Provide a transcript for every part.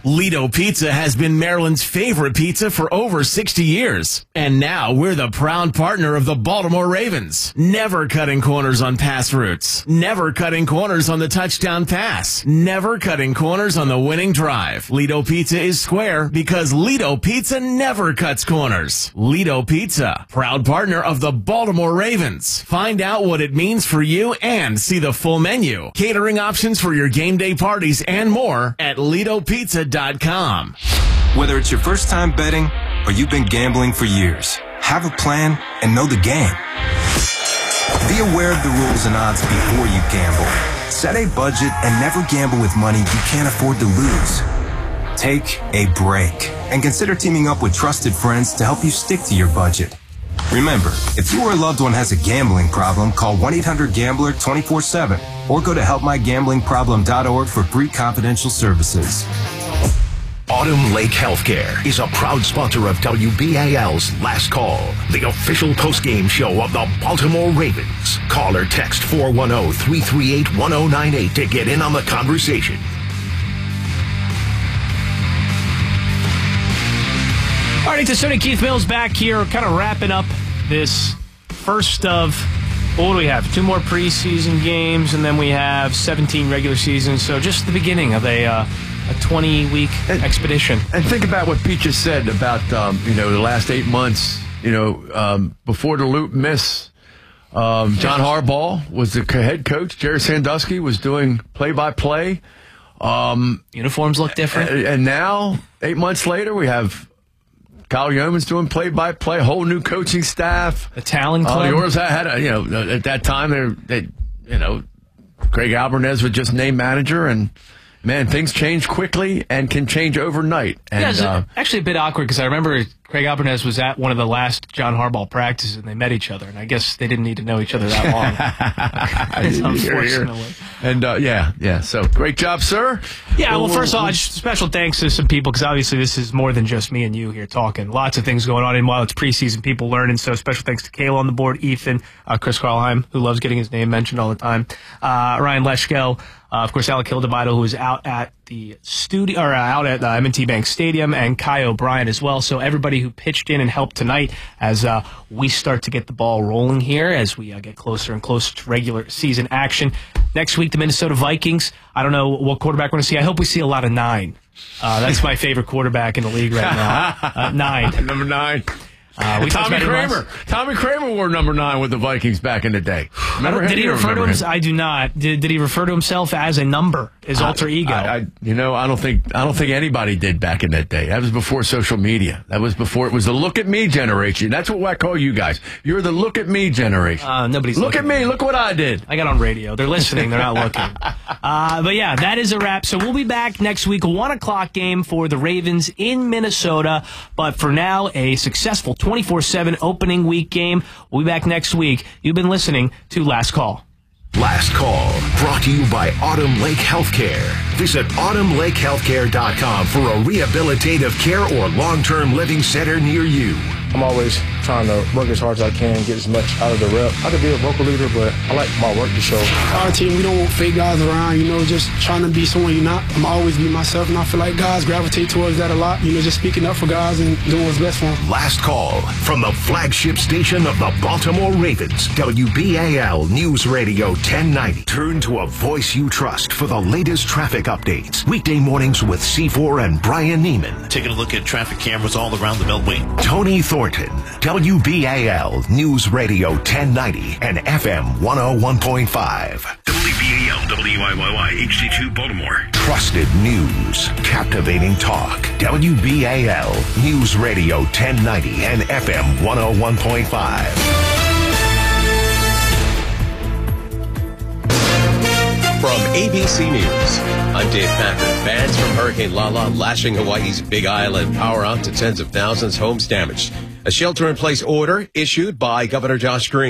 Lido Pizza has been Maryland's favorite pizza for over 60 years. And now we're the proud partner of the Baltimore Ravens. Never cutting corners on pass routes. Never cutting corners on the touchdown pass. Never cutting corners on the winning drive. Lido Pizza is square because Lido Pizza never cuts corners. Lido Pizza, proud partner of the Baltimore Ravens. Find out what it means for you and see the full menu, catering options for your game day parties, and more at LidoPizza.com. Whether it's your first time betting or you've been gambling for years, have a plan and know the game. Be aware of the rules and odds before you gamble. Set a budget and never gamble with money you can't afford to lose. Take a break and consider teaming up with trusted friends to help you stick to your budget. Remember, if you or a loved one has a gambling problem, call 1-800-GAMBLER 24/7 or go to helpmygamblingproblem.org for free confidential services. Autumn Lake Healthcare is a proud sponsor of WBAL's Last Call, the official postgame show of the Baltimore Ravens. Call or text 410-338-1098 to get in on the conversation. All right, it's Tony Keith Mills back here, kind of wrapping up this first of, what do we have? 2 more preseason games, and then we have 17 regular seasons. So just the beginning of a 20-week expedition. And think about what Pete just said about, the last 8 months, before the Loop miss. John Harbaugh was the head coach. Jerry Sandusky was doing play-by-play. Uniforms look different. And now, 8 months later, we have Kyle Yeoman's doing play-by-play, whole new coaching staff. The Talon Club. The Orioles had, at that time, Craig Alvarez was just named manager, and man, things change quickly and can change overnight. And, yeah, it's actually a bit awkward because I remember Craig Alvarez was at one of the last John Harbaugh practices, and they met each other, and I guess they didn't need to know each other that long. Unfortunately. And, so great job, sir. Yeah, well, first of all, just special thanks to some people, because obviously this is more than just me and you here talking. Lots of things going on, and while it's preseason, people learning, so special thanks to Kayla on the board, Ethan, Chris Karlheim, who loves getting his name mentioned all the time, Ryan Leschko, of course, Alec Hildebido, who is out at the studio, or out at M&T Bank Stadium, and Kai O'Brien as well. So everybody who pitched in and helped tonight as we start to get the ball rolling here, as we get closer and closer to regular season action. Next week, the Minnesota Vikings. I don't know what quarterback we're going to see. I hope we see a lot of 9. That's my favorite quarterback in the league right now. 9. Number 9. Tommy Kramer wore number 9 with the Vikings back in the day. Remember him? Did he refer to himself? I do not. Did he refer to himself as a number, his alter ego? I don't think anybody did back in that day. That was before social media. That was before it was the look at me generation. That's what I call you guys. You're the look at me generation. Nobody's look at me. Look what I did. I got on radio. They're listening. They're not looking. But yeah, that is a wrap. So we'll be back next week, 1:00 game for the Ravens in Minnesota. But for now, a successful 24/7 opening week game. We'll be back next week. You've been listening to Last Call. Last Call, brought to you by Autumn Lake Healthcare. Visit autumnlakehealthcare.com for a rehabilitative care or long-term living center near you. I'm always trying to work as hard as I can, get as much out of the rep. I could be a vocal leader, but I like my work to show. Our team, we don't want fake guys around, just trying to be someone you're not. I'm always be myself, and I feel like guys gravitate towards that a lot, just speaking up for guys and doing what's best for them. Last Call, from the flagship station of the Baltimore Ravens, WBAL News Radio 1090. Turn to a voice you trust for the latest traffic updates. Weekday mornings with C4 and Brian Neiman. Taking a look at traffic cameras all around the Beltway. Tony Thornton, WBAL News Radio 1090 and FM 101.5. WBAL, WIYY, HD2 Baltimore. Trusted news, captivating talk. WBAL News Radio 1090 and FM 101.5. From ABC News, I'm Dave Packer. Bans from Hurricane Lala lashing Hawaii's Big Island. Power out to tens of thousands, homes damaged. A shelter-in-place order issued by Governor Josh Green.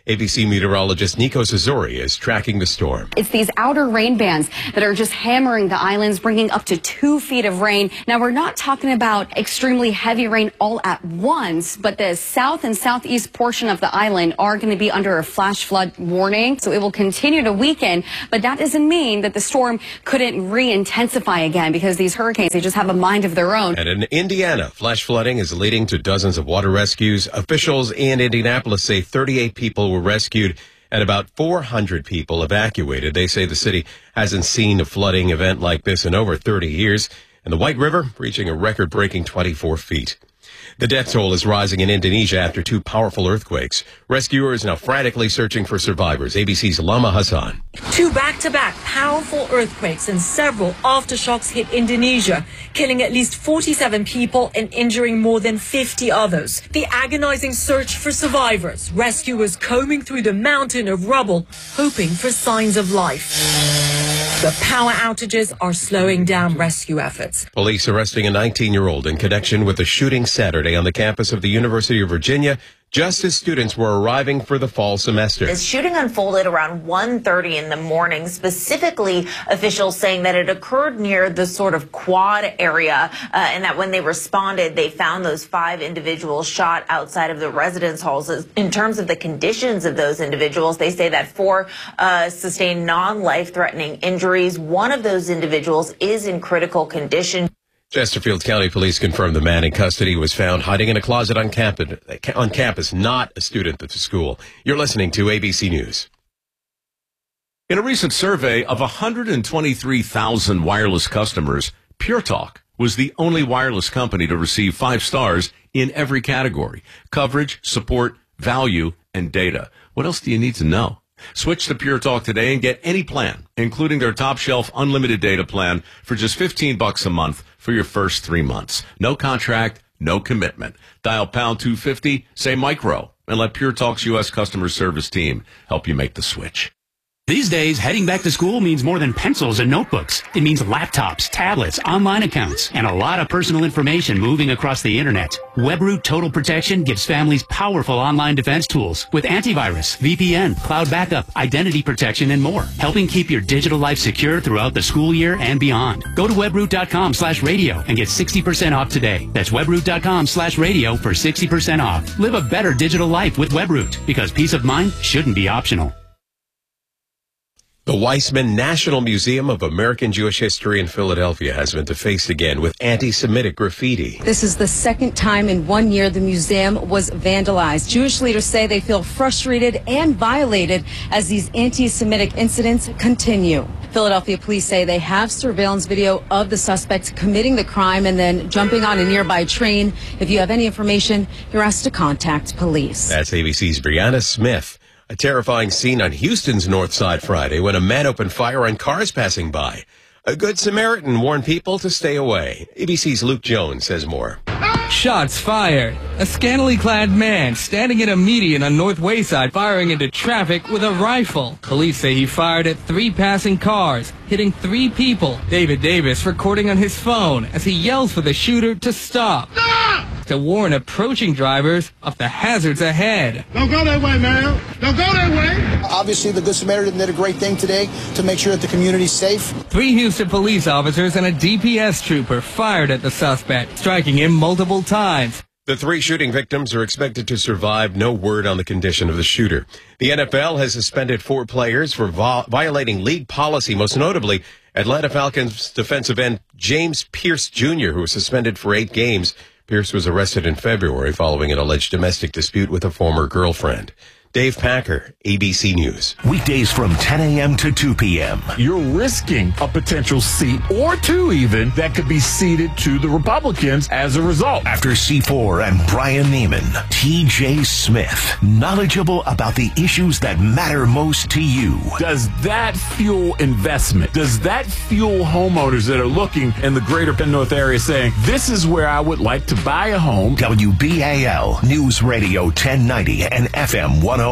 ABC meteorologist Nico Sazori is tracking the storm. It's these outer rain bands that are just hammering the islands, bringing up to 2 feet of rain. Now, we're not talking about extremely heavy rain all at once, but the south and southeast portion of the island are going to be under a flash flood warning. So it will continue to weaken, but that doesn't mean that the storm couldn't re-intensify again, because these hurricanes, they just have a mind of their own. And in Indiana, flash flooding is leading to dozens of water rescues. Officials in Indianapolis say 38 people were rescued and about 400 people evacuated. They say the city hasn't seen a flooding event like this in over 30 years, and the White River reaching a record-breaking 24 feet. The death toll is rising in Indonesia after 2 powerful earthquakes. Rescuers now frantically searching for survivors. ABC's Lama Hassan. 2 back-to-back powerful earthquakes and several aftershocks hit Indonesia, killing at least 47 people and injuring more than 50 others. The agonizing search for survivors, rescuers combing through the mountain of rubble, hoping for signs of life. The power outages are slowing down rescue efforts. Police arresting a 19-year-old in connection with a shooting Saturday on the campus of the University of Virginia, just as students were arriving for the fall semester. This shooting unfolded around 1:30 in the morning, specifically officials saying that it occurred near the sort of quad area, and that when they responded, they found those 5 individuals shot outside of the residence halls. In terms of the conditions of those individuals, they say that 4 sustained non-life-threatening injuries. One of those individuals is in critical condition. Chesterfield County Police confirmed the man in custody was found hiding in a closet on campus, not a student at the school. You're listening to ABC News. In a recent survey of 123,000 wireless customers, Pure Talk was the only wireless company to receive 5 stars in every category: coverage, support, value, and data. What else do you need to know? Switch to Pure Talk today and get any plan, including their top shelf unlimited data plan, for just $15 a month for your first 3 months. No contract, no commitment. Dial pound 250, say micro, and let Pure Talk's U.S. customer service team help you make the switch. These days, heading back to school means more than pencils and notebooks. It means laptops, tablets, online accounts, and a lot of personal information moving across the internet. WebRoot Total Protection gives families powerful online defense tools with antivirus, VPN, cloud backup, identity protection, and more, helping keep your digital life secure throughout the school year and beyond. Go to webroot.com/radio and get 60% off today. That's webroot.com/radio for 60% off. Live a better digital life with WebRoot, because peace of mind shouldn't be optional. The Weissman National Museum of American Jewish History in Philadelphia has been defaced again with anti-Semitic graffiti. This is the second time in 1 year the museum was vandalized. Jewish leaders say they feel frustrated and violated as these anti-Semitic incidents continue. Philadelphia police say they have surveillance video of the suspect committing the crime and then jumping on a nearby train. If you have any information, you're asked to contact police. That's ABC's Brianna Smith. A terrifying scene on Houston's North Side Friday when a man opened fire on cars passing by. A good Samaritan warned people to stay away. ABC's Luke Jones says more. Shots fired. A scantily clad man standing in a median on North Wayside firing into traffic with a rifle. Police say he fired at 3 passing cars, hitting 3 people. David Davis recording on his phone as he yells for the shooter to stop. To warn approaching drivers of the hazards ahead. Don't go that way, man. Don't go that way. Obviously, the Good Samaritan did a great thing today to make sure that the community's safe. 3 Houston police officers and a DPS trooper fired at the suspect, striking him multiple times. The 3 shooting victims are expected to survive. No word on the condition of the shooter. The NFL has suspended 4 players for violating league policy, most notably Atlanta Falcons defensive end James Pierce Jr., who was suspended for 8 games. Pierce was arrested in February following an alleged domestic dispute with a former girlfriend. Dave Packer, ABC News. Weekdays from 10 a.m. to 2 p.m. You're risking a potential seat or 2 even that could be ceded to the Republicans as a result. After C4 and Brian Neiman, T.J. Smith, knowledgeable about the issues that matter most to you. Does that fuel investment? Does that fuel homeowners that are looking in the greater Penn North area saying, this is where I would like to buy a home? WBAL News Radio 1090 and FM 101.5.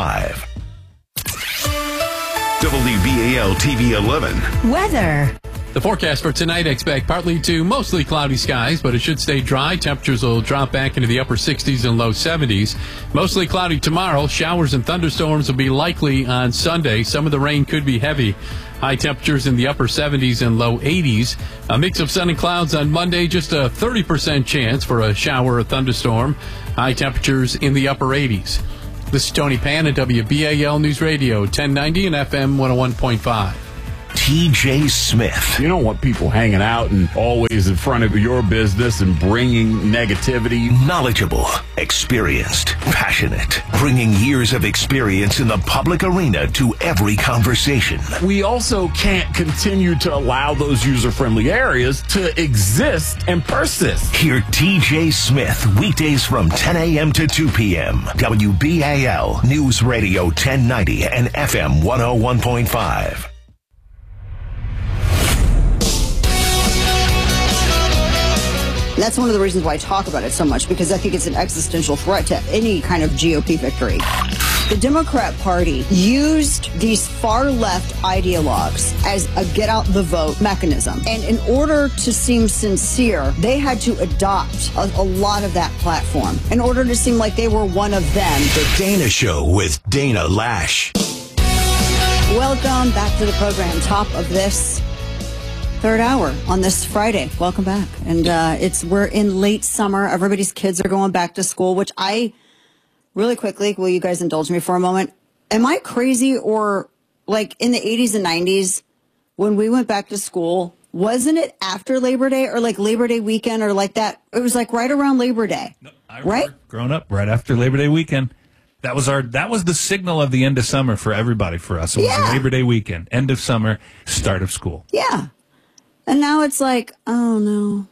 WBAL TV 11. Weather. The forecast for tonight, expect partly to mostly cloudy skies, but it should stay dry. Temperatures will drop back into the upper 60s and low 70s. Mostly cloudy tomorrow. Showers and thunderstorms will be likely on Sunday. Some of the rain could be heavy. High temperatures in the upper 70s and low 80s. A mix of sun and clouds on Monday. Just a 30% chance for a shower or thunderstorm. High temperatures in the upper 80s. This is Tony Pan at WBAL News Radio, 1090 and FM 101.5. TJ Smith. You don't want people hanging out and always in front of your business and bringing negativity. Knowledgeable, experienced, passionate, bringing years of experience in the public arena to every conversation. We also can't continue to allow those user-friendly areas to exist and persist. Hear TJ Smith weekdays from 10 a.m. to 2 p.m. WBAL News Radio 1090 and FM 101.5. That's one of the reasons why I talk about it so much, because I think it's an existential threat to any kind of GOP victory. The Democrat Party used these far-left ideologues as a get-out-the-vote mechanism. And in order to seem sincere, they had to adopt a lot of that platform in order to seem like they were one of them. The Dana Show with Dana Lash. Welcome back to the program. Top of this third hour on this Friday. Welcome back. And we're in late summer. Everybody's kids are going back to school, which really quickly, will you guys indulge me for a moment? Am I crazy, or like in the 80s and 90s when we went back to school, wasn't it after Labor Day or like Labor Day weekend or like that? It was like right around Labor Day, right? Growing up right after Labor Day weekend. That was the signal of the end of summer for everybody, for us. It was Labor Day weekend, end of summer, start of school. Yeah. And now it's like, oh no.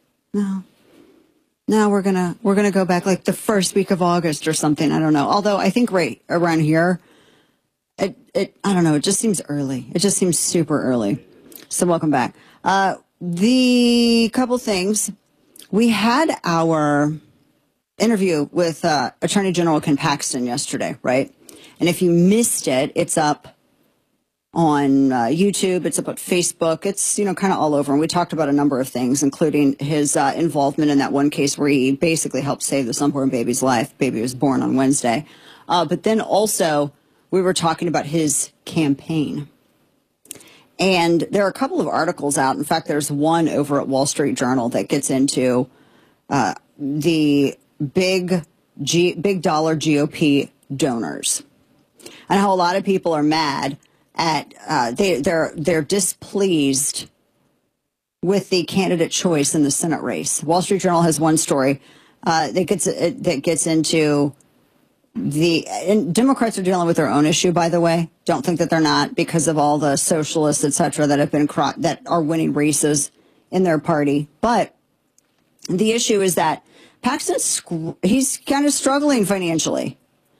Now we're gonna go back like the first week of August or something. I don't know. Although I think right around here, I don't know. It just seems early. It just seems super early. So welcome back. The couple things, we had our interview with Attorney General Ken Paxton yesterday, right? And if you missed it, it's up on YouTube, it's up on Facebook, it's, kind of all over. And we talked about a number of things, including his involvement in that one case where he basically helped save this unborn baby's life. Baby was born on Wednesday. But then also, we were talking about his campaign. And there are a couple of articles out. In fact, there's one over at Wall Street Journal that gets into the big dollar GOP donors and how a lot of people are mad at they're displeased with the candidate choice in the Senate race. Wall Street Journal has one story that gets into and Democrats are dealing with their own issue, by the way. Don't think that they're not, because of all the socialists, et cetera, that are winning races in their party. But the issue is that Paxton's he's kind of struggling financially.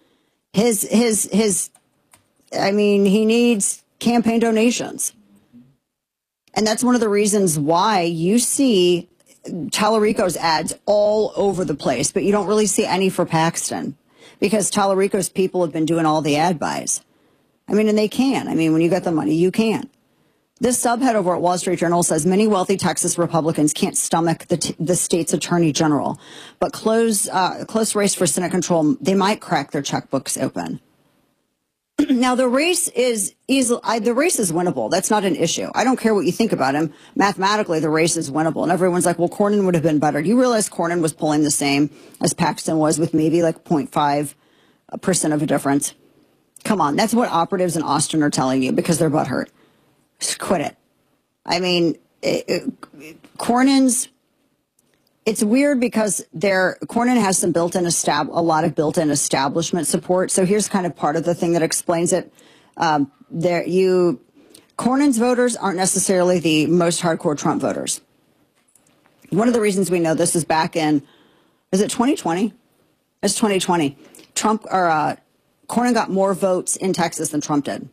He needs campaign donations. And that's one of the reasons why you see Tallarico's ads all over the place, but you don't really see any for Paxton, because Tallarico's people have been doing all the ad buys. And they can. When you got the money, you can. This subhead over at Wall Street Journal says many wealthy Texas Republicans can't stomach the state's attorney general, but close race for Senate control, they might crack their checkbooks open. Now, the race is winnable. That's not an issue. I don't care what you think about him. Mathematically, the race is winnable. And everyone's like, well, Cornyn would have been better. Do you realize Cornyn was polling the same as Paxton was, with maybe like 0.5% of a difference? Come on. That's what operatives in Austin are telling you, because they're butthurt. Just quit it. Cornyn's... It's weird because Cornyn has some a lot of built-in establishment support. So here's kind of part of the thing that explains it. Cornyn's voters aren't necessarily the most hardcore Trump voters. One of the reasons we know this is back in, is it 2020? It's 2020. Cornyn got more votes in Texas than Trump did.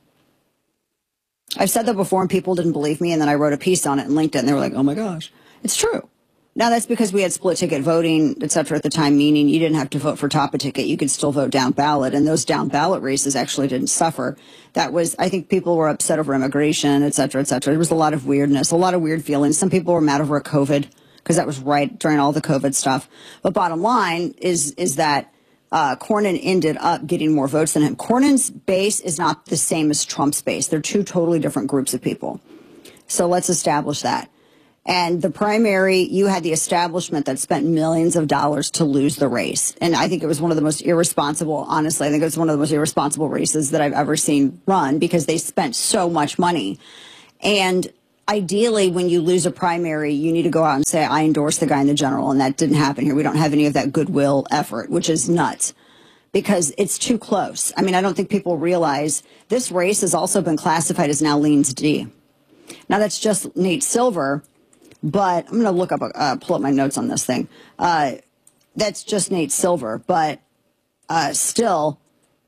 I've said that before and people didn't believe me, and then I wrote a piece on it and linked it, and they were like, oh my gosh, it's true. Now, that's because we had split ticket voting, et cetera, at the time, meaning you didn't have to vote for top of ticket. You could still vote down ballot. And those down ballot races actually didn't suffer. That was, I think people were upset over immigration, et cetera, et cetera. There was a lot of weirdness, a lot of weird feelings. Some people were mad over COVID because that was right during all the COVID stuff. But bottom line is that Cornyn ended up getting more votes than him. Cornyn's base is not the same as Trump's base. They're two totally different groups of people. So let's establish that. And the primary, you had the establishment that spent millions of dollars to lose the race. And I think it was one of the most irresponsible, honestly, I think it was one of the most irresponsible races that I've ever seen run because they spent so much money. And ideally, when you lose a primary, you need to go out and say, I endorse the guy in the general. And that didn't happen here. We don't have any of that goodwill effort, which is nuts because it's too close. I mean, I don't think people realize this race has also been classified as now leans D. Now, that's just Nate Silver. But I'm going to look up, pull up my notes on this thing. That's just Nate Silver, but still,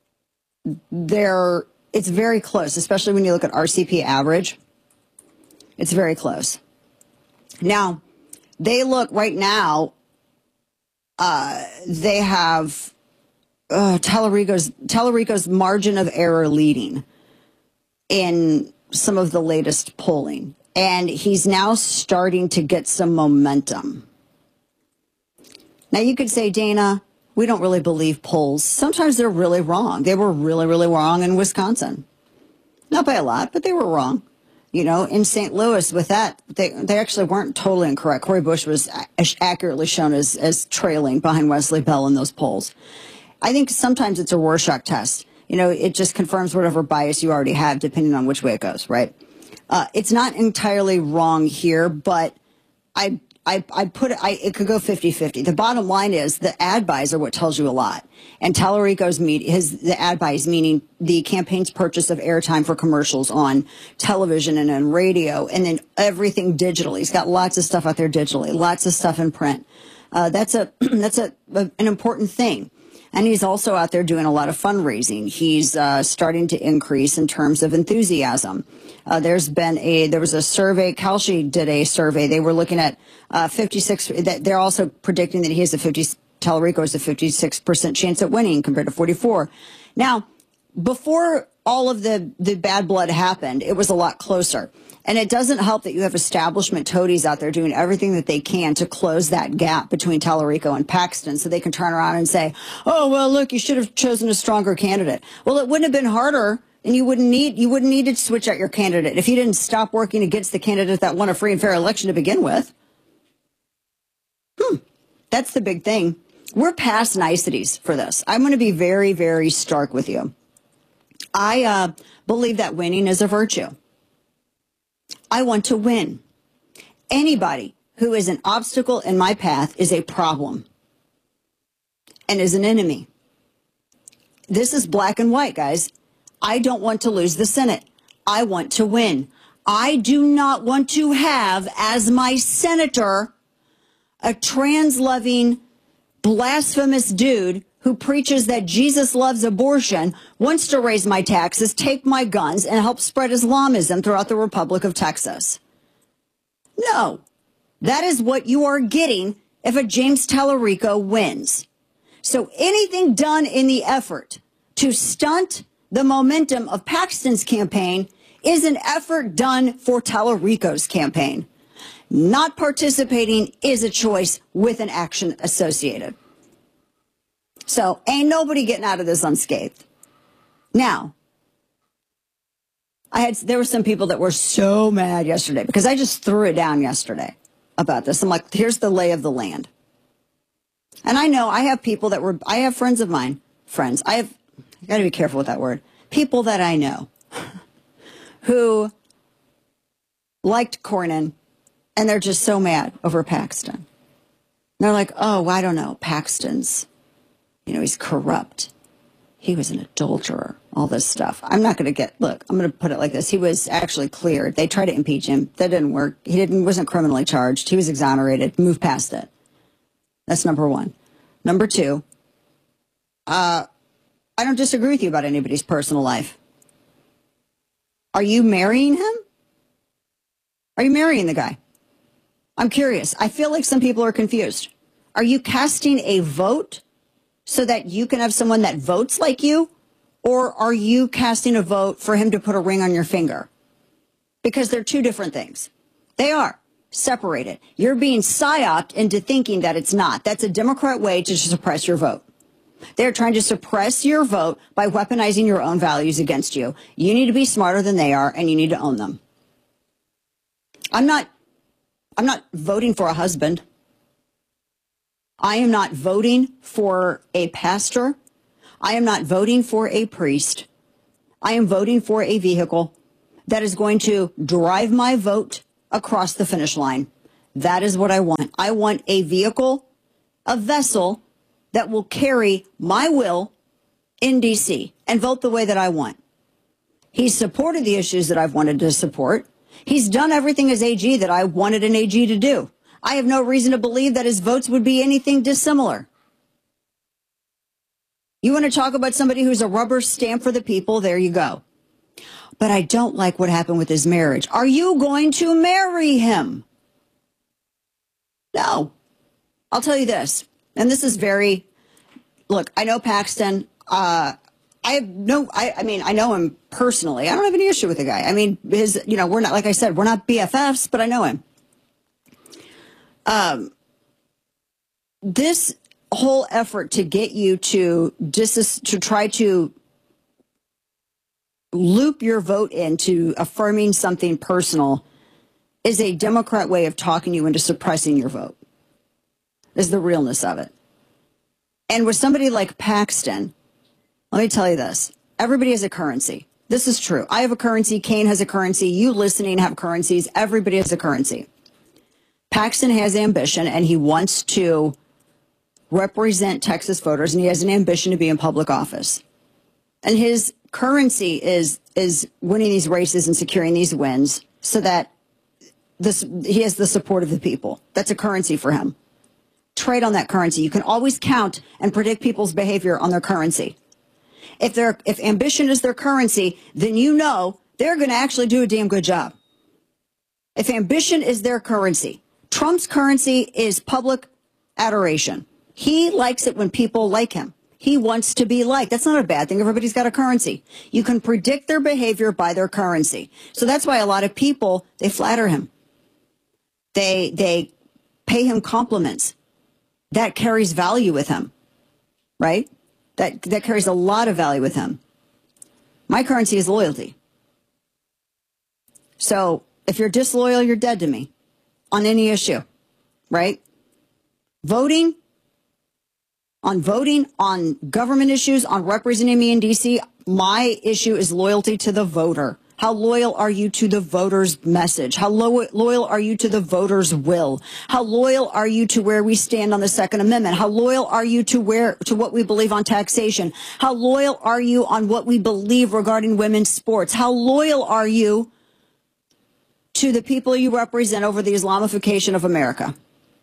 it's very close, especially when you look at RCP average. It's very close. Now, they look right now. They have Tallarico's margin of error leading in some of the latest polling. And he's now starting to get some momentum. Now, you could say, Dana, we don't really believe polls. Sometimes they're really wrong. They were really, really wrong in Wisconsin. Not by a lot, but they were wrong. You know, in St. Louis with that, they actually weren't totally incorrect. Cori Bush was accurately shown as trailing behind Wesley Bell in those polls. I think sometimes it's a Rorschach test. You know, it just confirms whatever bias you already have, depending on which way it goes, right? It's not entirely wrong here, but I put it could go 50-50. The bottom line is the ad buys are what tells you a lot. And Tallarico's the ad buys, meaning the campaign's purchase of airtime for commercials on television and on radio, and then everything digitally. He's got lots of stuff out there digitally, lots of stuff in print. That's an important thing. And he's also out there doing a lot of fundraising. He's starting to increase in terms of enthusiasm. There was a survey, Kalshi did a survey. They were looking at 56, they're also predicting that Tallarico has a 56% chance at winning compared to 44. Now, before all of the bad blood happened, it was a lot closer. And it doesn't help that you have establishment toadies out there doing everything that they can to close that gap between Tallarico and Paxton so they can turn around and say, oh, well, look, you should have chosen a stronger candidate. Well, it wouldn't have been harder, and you wouldn't need to switch out your candidate if you didn't stop working against the candidate that won a free and fair election to begin with. That's the big thing. We're past niceties for this. I'm going to be very, very stark with you. I believe that winning is a virtue. I want to win. Anybody who is an obstacle in my path is a problem and is an enemy. This is black and white, guys. I don't want to lose the Senate. I want to win. I do not want to have as my senator a trans-loving, blasphemous dude who preaches that Jesus loves abortion, wants to raise my taxes, take my guns, and help spread Islamism throughout the Republic of Texas. No, that is what you are getting if a James Tallarico wins. So anything done in the effort to stunt the momentum of Paxton's campaign is an effort done for Tallarico's campaign. Not participating is a choice with an action associated. So ain't nobody getting out of this unscathed. Now, there were some people that were so mad yesterday because I just threw it down yesterday about this. I'm like, here's the lay of the land. And I know I have people I have friends of mine, I got to be careful with that word. People that I know who liked Cornyn and they're just so mad over Paxton. And they're like, oh, I don't know, Paxton's, he's corrupt. He was an adulterer, all this stuff. I'm not going to I'm going to put it like this. He was actually cleared. They tried to impeach him. That didn't work. Wasn't criminally charged. He was exonerated. Move past it. That's number one. Number two, I don't disagree with you about anybody's personal life. Are you marrying him? Are you marrying the guy? I'm curious. I feel like some people are confused. Are you casting a vote so that you can have someone that votes like you? Or are you casting a vote for him to put a ring on your finger? Because they're two different things. They are separated. You're being psyoped into thinking that it's not. That's a Democrat way to suppress your vote. They're trying to suppress your vote by weaponizing your own values against you. You need to be smarter than they are, and you need to own them. I'm not voting for a husband. I am not voting for a pastor. I am not voting for a priest. I am voting for a vehicle that is going to drive my vote across the finish line. That is what I want. I want a vehicle, a vessel that will carry my will in D.C. and vote the way that I want. He's supported the issues that I've wanted to support. He's done everything as AG that I wanted an AG to do. I have no reason to believe that his votes would be anything dissimilar. You want to talk about somebody who's a rubber stamp for the people? There you go. But I don't like what happened with his marriage. Are you going to marry him? No. I'll tell you this, and this is very, look, I know Paxton. I know him personally. I don't have any issue with the guy. I mean, we're not, like I said, we're not BFFs, but I know him. This whole effort to get you to try to loop your vote into affirming something personal is a Democrat way of talking you into suppressing your vote, is the realness of it. And with somebody like Paxton, let me tell you this. Everybody has a currency. This is true. I have a currency. Kane has a currency. You listening have currencies. Everybody has a currency. Paxton has ambition, and he wants to represent Texas voters, and he has an ambition to be in public office. And his currency is winning these races and securing these wins so that he has the support of the people. That's a currency for him. Trade on that currency. You can always count and predict people's behavior on their currency. If ambition is their currency, then you know they're going to actually do a damn good job. If ambition is their currency, Trump's currency is public adoration. He likes it when people like him. He wants to be liked. That's not a bad thing. Everybody's got a currency. You can predict their behavior by their currency. So that's why a lot of people, they flatter him. They pay him compliments. That carries value with him, right? That carries a lot of value with him. My currency is loyalty. So if you're disloyal, you're dead to me on any issue, right? Voting on government issues, on representing me in D.C., my issue is loyalty to the voter. How loyal are you to the voter's message? How loyal are you to the voter's will? How loyal are you to where we stand on the Second Amendment? How loyal are you to what we believe on taxation? How loyal are you on what we believe regarding women's sports? How loyal are you to the people you represent over the Islamification of America?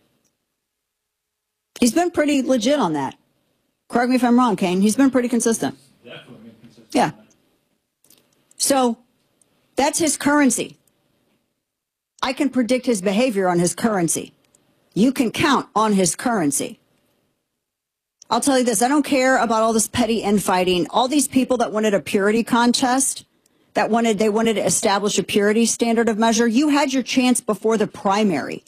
He's been pretty legit on that. Correct me if I'm wrong, Kane. He's been pretty consistent. Definitely consistent. Yeah. So that's his currency. I can predict his behavior on his currency. You can count on his currency. I'll tell you this. I don't care about all this petty infighting. All these people that wanted a purity contest, they wanted to establish a purity standard of measure. You had your chance before the primary.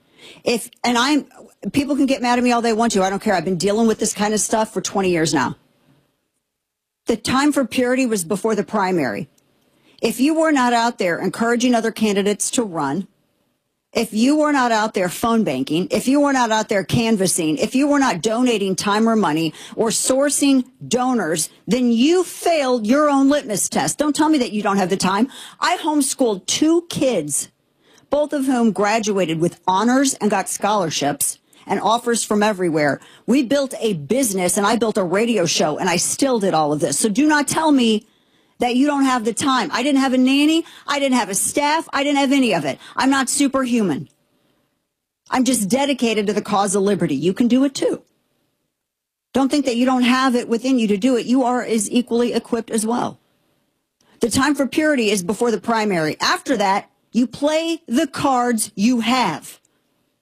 People can get mad at me all they want to. I don't care. I've been dealing with this kind of stuff for 20 years now. The time for purity was before the primary. If you were not out there encouraging other candidates to run, if you were not out there phone banking, if you were not out there canvassing, if you were not donating time or money or sourcing donors, then you failed your own litmus test. Don't tell me that you don't have the time. I homeschooled 2 kids, both of whom graduated with honors and got scholarships and offers from everywhere. We built a business, and I built a radio show, and I still did all of this. So do not tell me that you don't have the time. I didn't have a nanny. I didn't have a staff. I didn't have any of it. I'm not superhuman. I'm just dedicated to the cause of liberty. You can do it too. Don't think that you don't have it within you to do it. You are as equally equipped as well. The time for purity is before the primary. After that, you play the cards you have.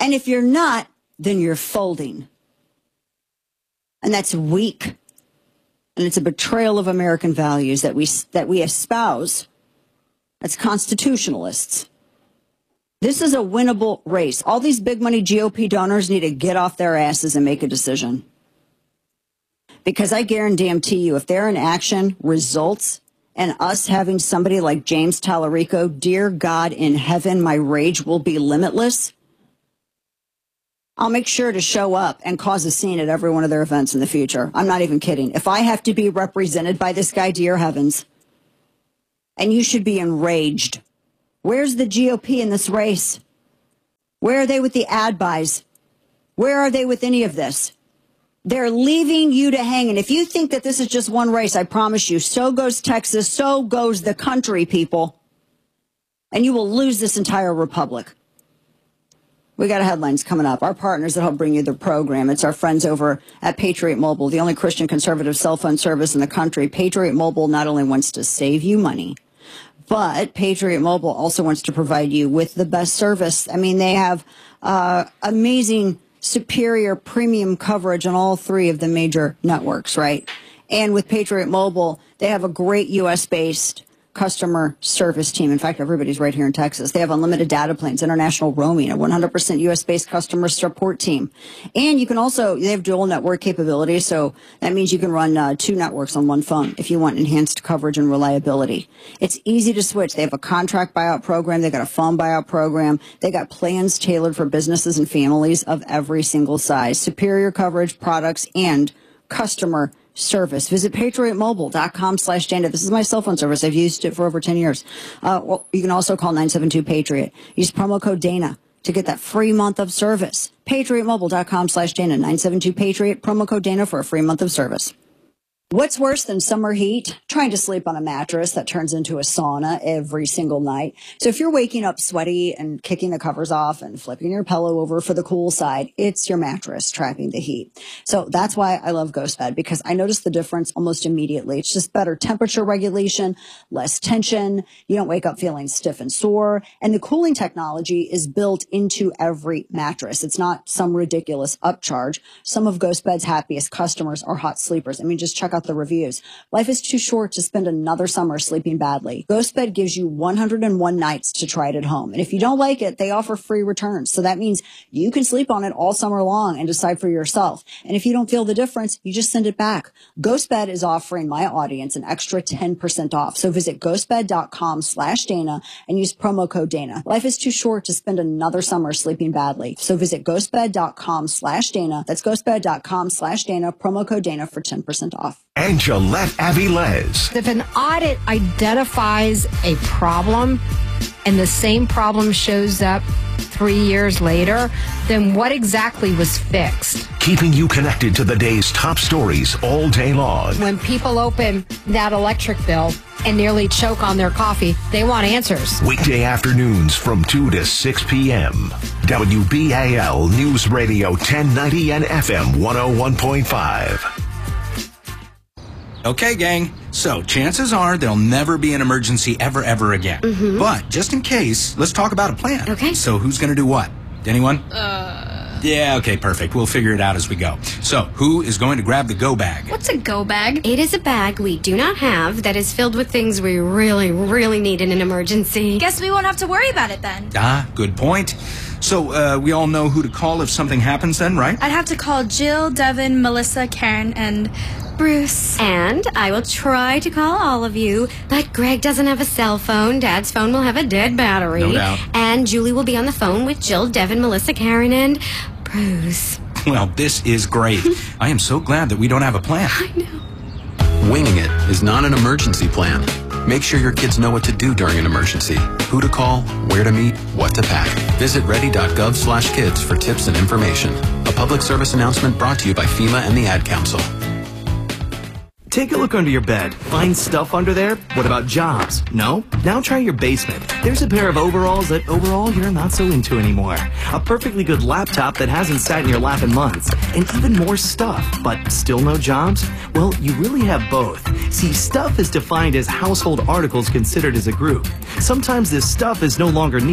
And if you're not, then you're folding. And that's weak. And it's a betrayal of American values that we espouse as constitutionalists. This is a winnable race. All these big money GOP donors need to get off their asses and make a decision. Because I guarantee you, if their inaction results in us having somebody like James Tallarico, dear God in heaven, my rage will be limitless. I'll make sure to show up and cause a scene at every one of their events in the future. I'm not even kidding. If I have to be represented by this guy, dear heavens, and you should be enraged. Where's the GOP in this race? Where are they with the ad buys? Where are they with any of this? They're leaving you to hang. And if you think that this is just one race, I promise you, so goes Texas, so goes the country, people. And you will lose this entire republic. We got headlines coming up. Our partners that help bring you the program. It's our friends over at Patriot Mobile, the only Christian conservative cell phone service in the country. Patriot Mobile not only wants to save you money, but Patriot Mobile also wants to provide you with the best service. I mean, they have amazing, superior premium coverage on all three of the major networks, right? And with Patriot Mobile, they have a great U.S.-based customer service team. In fact, everybody's right here in Texas. They have unlimited data plans, international roaming, a 100% U.S.-based customer support team. And you can also, they have dual network capability, so that means you can run 2 networks on one phone if you want enhanced coverage and reliability. It's easy to switch. They have a contract buyout program. They got a phone buyout program. They got plans tailored for businesses and families of every single size. Superior coverage, products, and customer service. Visit patriotmobile.com/Dana. This is my cell phone service. I've used it for over 10 years. Well, you can also call 972-PATRIOT. Use promo code Dana to get that free month of service. patriotmobile.com/Dana. 972-PATRIOT. Promo code Dana for a free month of service. What's worse than summer heat? Trying to sleep on a mattress that turns into a sauna every single night. So if you're waking up sweaty and kicking the covers off and flipping your pillow over for the cool side, it's your mattress trapping the heat. So that's why I love GhostBed, because I notice the difference almost immediately. It's just better temperature regulation, less tension. You don't wake up feeling stiff and sore. And the cooling technology is built into every mattress. It's not some ridiculous upcharge. Some of GhostBed's happiest customers are hot sleepers. I mean, just check out the reviews. Life is too short to spend another summer sleeping badly. GhostBed gives you 101 nights to try it at home. And if you don't like it, they offer free returns. So that means you can sleep on it all summer long and decide for yourself. And if you don't feel the difference, you just send it back. GhostBed is offering my audience an extra 10% off. So visit ghostbed.com/Dana and use promo code Dana. Life is too short to spend another summer sleeping badly. So visit ghostbed.com/Dana. That's ghostbed.com/Dana. Promo code Dana for 10% off. And Gillette Avilés. If an audit identifies a problem and the same problem shows up 3 years later, then what exactly was fixed? Keeping you connected to the day's top stories all day long. When people open that electric bill and nearly choke on their coffee, they want answers. Weekday afternoons from 2 to 6 p.m. WBAL News Radio 1090 and FM 101.5. Okay, gang. So, chances are there'll never be an emergency ever again. Mm-hmm. But, just in case, let's talk about a plan. Okay. So, who's going to do what? Anyone? Yeah, okay, perfect. We'll figure it out as we go. So, who is going to grab the go bag? What's a go bag? It is a bag we do not have that is filled with things we really need in an emergency. Guess we won't have to worry about it then. Good point. So, we all know who to call if something happens then, right? I'd have to call Jill, Devin, Melissa, Karen, and Bruce. And I will try to call all of you, but Greg doesn't have a cell phone. Dad's phone will have a dead battery. No doubt. And Julie will be on the phone with Jill, Devin, Melissa, Karen, and Bruce. Well, this is great. I am so glad that we don't have a plan. I know. Winging it is not an emergency plan. Make sure your kids know what to do during an emergency, who to call, where to meet, what to pack. Visit ready.gov/kids for tips and information. A public service announcement brought to you by FEMA and the Ad Council. Take a look under your bed. Find stuff under there? What about jobs? No? Now try your basement. There's a pair of overalls that overall you're not so into anymore. A perfectly good laptop that hasn't sat in your lap in months. And even more stuff, but still no jobs? Well, you really have both. See, stuff is defined as household articles considered as a group. Sometimes this stuff is no longer needed.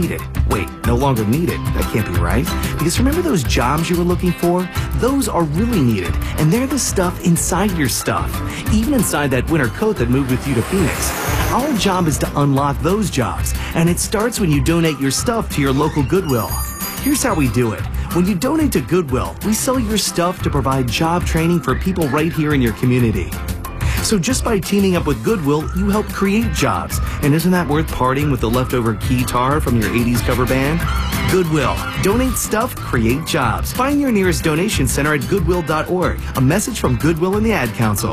Wait, no longer needed. That can't be right. Because remember those jobs you were looking for? Those are really needed, and they're the stuff inside your stuff. Even inside that winter coat that moved with you to Phoenix. Our job is to unlock those jobs, and it starts when you donate your stuff to your local Goodwill. Here's how we do it. When you donate to Goodwill, we sell your stuff to provide job training for people right here in your community. So just by teaming up with Goodwill, you help create jobs. And isn't that worth parting with the leftover guitar from your 80s cover band? Goodwill. Donate stuff, create jobs. Find your nearest donation center at goodwill.org. A message from Goodwill and the Ad Council.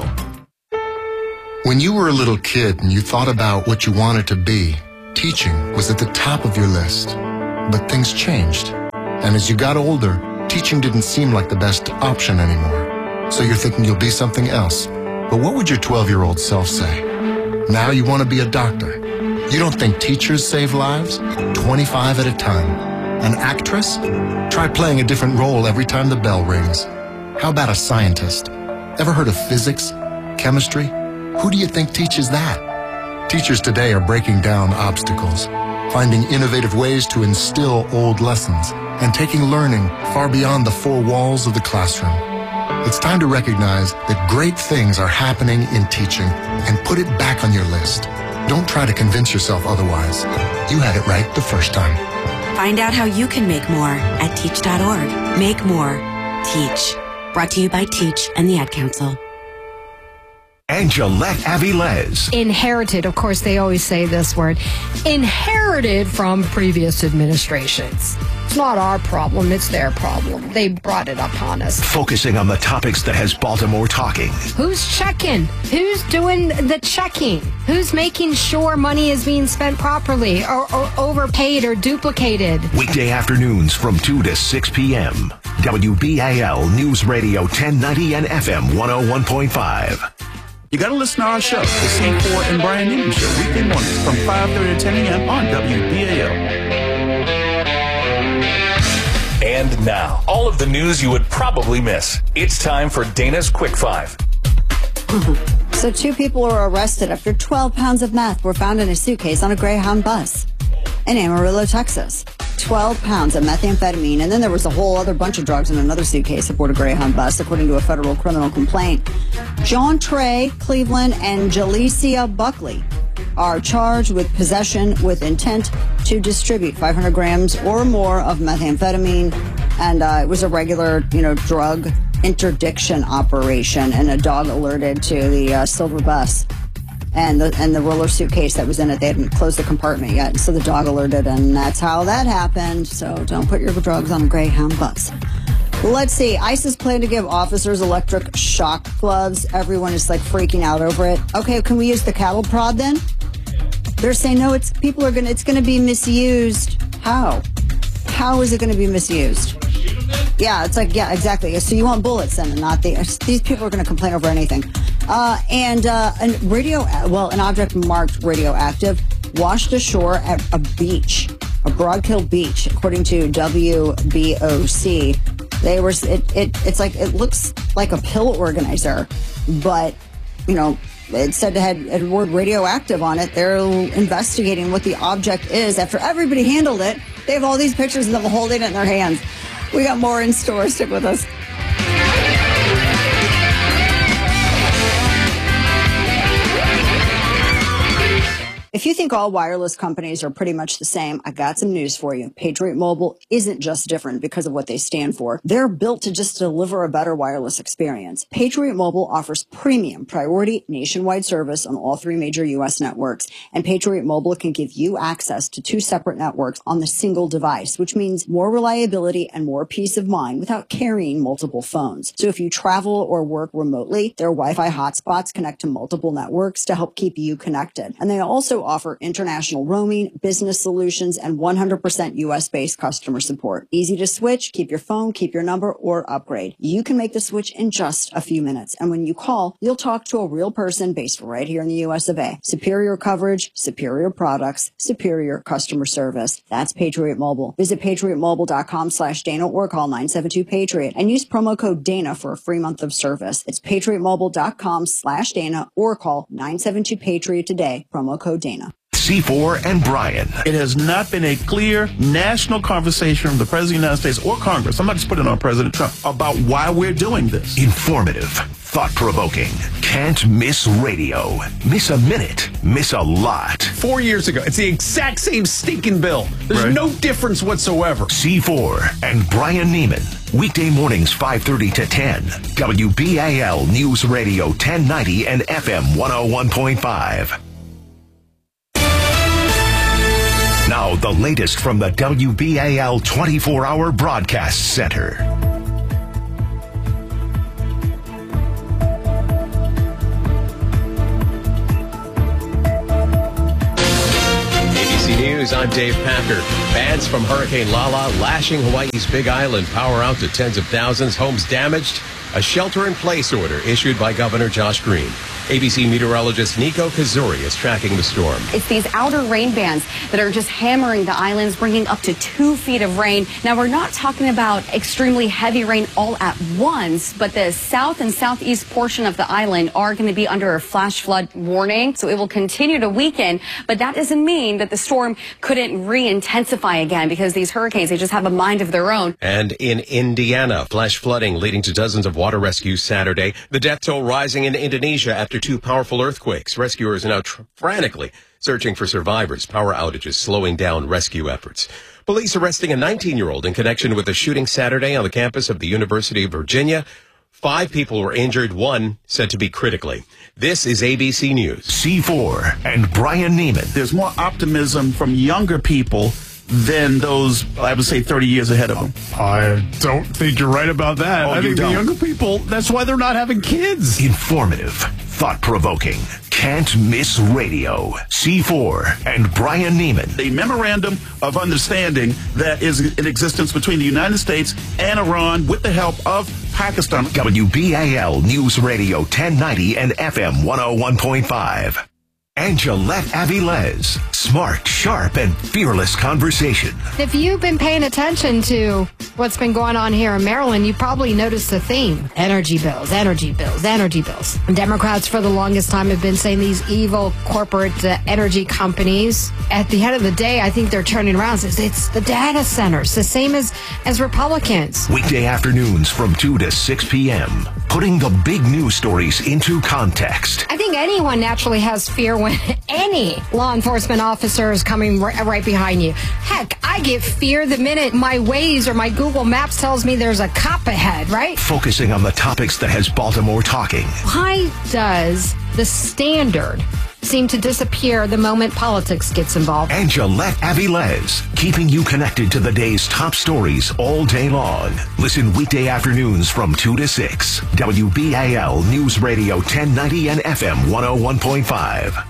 When you were a little kid and you thought about what you wanted to be, teaching was at the top of your list. But things changed. And as you got older, teaching didn't seem like the best option anymore. So you're thinking you'll be something else. But what would your 12-year-old self say? Now you want to be a doctor. You don't think teachers save lives? 25 at a time. An actress? Try playing a different role every time the bell rings. How about a scientist? Ever heard of physics? Chemistry? Who do you think teaches that? Teachers today are breaking down obstacles, finding innovative ways to instill old lessons, and taking learning far beyond the four walls of the classroom. It's time to recognize that great things are happening in teaching and put it back on your list. Don't try to convince yourself otherwise. You had it right the first time. Find out how you can make more at teach.org. Make more. Teach. Brought to you by Teach and the Ad Council. And Gillette Avilés. Inherited, of course, they always say this word, inherited from previous administrations. It's not our problem, it's their problem. They brought it upon us. Focusing on the topics that has Baltimore talking. Who's checking? Who's doing the checking? Who's making sure money is being spent properly or overpaid or duplicated? Weekday afternoons from 2 to 6 p.m. WBAL News Radio 1090 and FM 101.5. You got to listen to our show, the C4 and Brian Newman Show, weekday mornings from 5:30 to 10 a.m. on WBAL. And now, all of the news you would probably miss. It's time for Dana's Quick Five. So 2 people were arrested after 12 pounds of meth were found in a suitcase on a Greyhound bus in Amarillo, Texas. 12 pounds of methamphetamine, and then there was a whole other bunch of drugs in another suitcase aboard a Greyhound bus, according to a federal criminal complaint. John Trey Cleveland and Jalecia Buckley are charged with possession with intent to distribute 500 grams or more of methamphetamine, and it was a regular, drug interdiction operation, and a dog alerted to the silver bus. And the roller suitcase that was in it, they hadn't closed the compartment yet, so the dog alerted, and that's how that happened. So don't put your drugs on a Greyhound bus. Let's see. ISIS plan to give officers electric shock gloves. Everyone is freaking out over it. Okay, can we use the cattle prod then? They're saying no. It's going to be misused. How? How is it going to be misused? Yeah, it's yeah, exactly. So you want bullets then, and not these people are going to complain over anything. An object marked radioactive washed ashore at a beach, a Broadkill beach, according to WBOC. It looks like a pill organizer, but it said it had a word radioactive on it. They're investigating what the object is. After everybody handled it, they have all these pictures of them holding it in their hands. We got more in store. Stick with us. If you think all wireless companies are pretty much the same, I got some news for you. Patriot Mobile isn't just different because of what they stand for. They're built to just deliver a better wireless experience. Patriot Mobile offers premium priority nationwide service on all 3 major U.S. networks. And Patriot Mobile can give you access to 2 separate networks on the single device, which means more reliability and more peace of mind without carrying multiple phones. So if you travel or work remotely, their Wi-Fi hotspots connect to multiple networks to help keep you connected. And they also offer international roaming, business solutions, and 100% US-based customer support. Easy to switch, keep your phone, keep your number, or upgrade. You can make the switch in just a few minutes. And when you call, you'll talk to a real person based right here in the US of A. Superior coverage, superior products, superior customer service. That's Patriot Mobile. Visit patriotmobile.com/Dana or call 972-PATRIOT and use promo code Dana for a free month of service. It's patriotmobile.com/Dana or call 972-PATRIOT today, promo code Dana. C4 and Brian. It has not been a clear national conversation from the President of the United States or Congress, I'm not just putting it on President Trump, about why we're doing this. Informative, thought-provoking, can't miss radio. Miss a minute, miss a lot. 4 years ago, it's the exact same stinking bill. There's no difference whatsoever. C4 and Brian Neiman. Weekday mornings 5:30 to 10. WBAL News Radio 1090 and FM 101.5. Now the latest from the WBAL 24-hour broadcast center. ABC News, I'm Dave Packer. Bands from Hurricane Lala lashing Hawaii's Big Island. Power out to tens of thousands. Homes damaged. A shelter-in-place order issued by Governor Josh Green. ABC meteorologist Nico Kazuri is tracking the storm. It's these outer rain bands that are just hammering the islands, bringing up to 2 feet of rain. Now, we're not talking about extremely heavy rain all at once, but the south and southeast portion of the island are going to be under a flash flood warning, so it will continue to weaken. But that doesn't mean that the storm couldn't re-intensify again, because these hurricanes, they just have a mind of their own. And in Indiana, flash flooding leading to dozens of water rescues Saturday. The death toll rising in Indonesia after 2 powerful earthquakes. Rescuers are now frantically searching for survivors. Power outages slowing down rescue efforts. Police arresting a 19-year-old in connection with a shooting Saturday on the campus of the University of Virginia. 5 people were injured, 1 said to be critically. This is ABC News. C4 and Brian Neiman. There's more optimism from younger people than those, I would say, 30 years ahead of them. I don't think you're right about that. I think the younger people, that's why they're not having kids. Informative, thought-provoking, can't miss radio. C4 and Brian Neiman. The memorandum of understanding that is in existence between the United States and Iran with the help of Pakistan. WBAL News Radio 1090 and FM 101.5. Angelette Avilés. Smart, sharp, and fearless conversation. If you've been paying attention to what's been going on here in Maryland, you probably noticed the theme. Energy bills, energy bills, energy bills. Democrats for the longest time have been saying these evil corporate energy companies. At the end of the day, I think they're turning around and says it's the data centers, the same as Republicans. Weekday afternoons from 2 to 6 p.m. Putting the big news stories into context. I think anyone naturally has fear when any law enforcement officer is coming right behind you. Heck, I get fear the minute my Waze or my Google Maps tells me there's a cop ahead, right? Focusing on the topics that has Baltimore talking. Why does the standard seem to disappear the moment politics gets involved? Angelette Avilés, keeping you connected to the day's top stories all day long. Listen weekday afternoons from 2 to 6. WBAL News Radio 1090 and FM 101.5.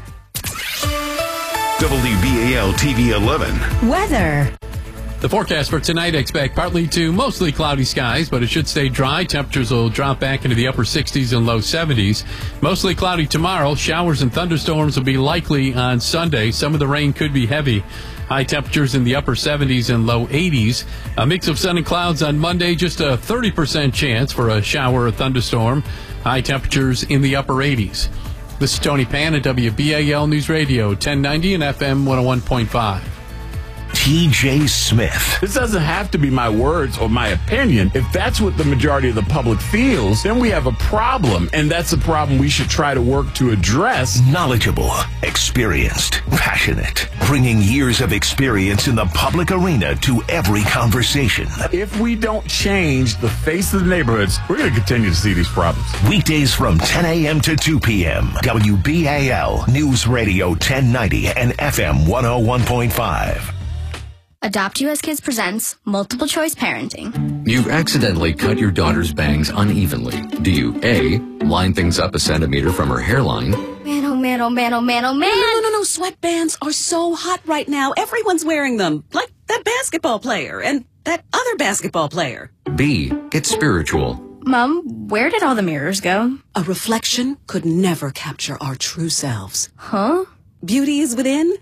WBAL TV 11. Weather. The forecast for tonight, expect partly to mostly cloudy skies, but it should stay dry. Temperatures will drop back into the upper 60s and low 70s. Mostly cloudy tomorrow. Showers and thunderstorms will be likely on Sunday. Some of the rain could be heavy. High temperatures in the upper 70s and low 80s. A mix of sun and clouds on Monday. Just a 30% chance for a shower or thunderstorm. High temperatures in the upper 80s. This is Tony Pan at WBAL News Radio 1090 and FM 101.5. T.J. Smith. This doesn't have to be my words or my opinion. If that's what the majority of the public feels, then we have a problem, and that's a problem we should try to work to address. Knowledgeable, experienced, passionate, bringing years of experience in the public arena to every conversation. If we don't change the face of the neighborhoods, we're going to continue to see these problems. Weekdays from 10 a.m. to 2 p.m. WBAL News Radio 1090 and FM 101.5. Adopt U.S. Kids presents Multiple Choice Parenting. You've accidentally cut your daughter's bangs unevenly. Do you A, line things up a centimeter from her hairline? Man, oh man, oh man, oh man, oh man. No. Sweatbands are so hot right now. Everyone's wearing them. Like that basketball player and that other basketball player. B, get spiritual. Mom, where did all the mirrors go? A reflection could never capture our true selves. Huh? Beauty is within.